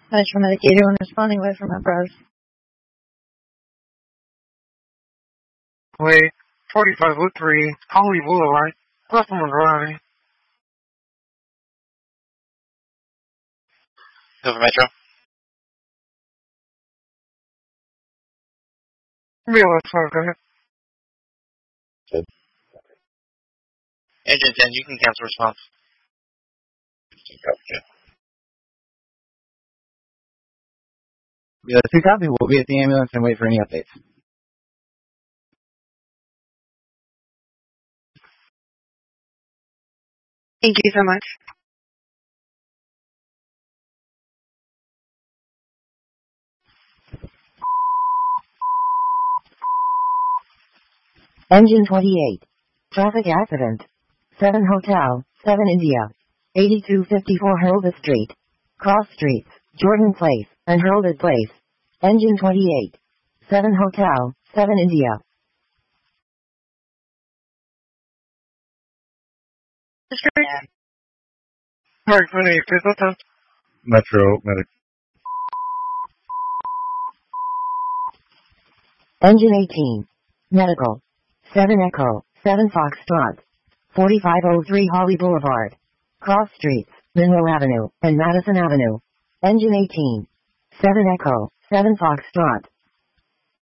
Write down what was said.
Metro Medicaid when responding away from Emperors. Way 4503, Holly Boulevard, Russell Drive. Silver Metro. BLS 5, go ahead. Good. Engine 10, you can cancel response. Gotcha. BLS 2 copy, we'll be at the ambulance and wait for any updates. Thank you so much. Engine 28. Traffic accident. 7 Hotel, 7 India. 8254 Hurlbut Street. Cross Streets, Jordan Place, and Hurlbut Place. Engine 28. 7 Hotel, 7 India. Mark 28, Hotel. Metro Medic. Engine 18. Medical. 7 Echo, 7 Foxtrot. 4503 Holly Boulevard. Cross Streets, Monroe Avenue, and Madison Avenue. Engine 18. 7 Echo, 7 Foxtrot.